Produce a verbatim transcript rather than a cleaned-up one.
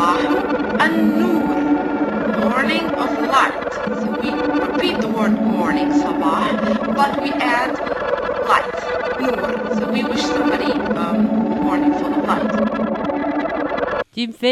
صباح النور, morning of light. So we repeat the word morning, صباح, but we add light, نور. So we wish somebody um, morning full of light. Tu me fais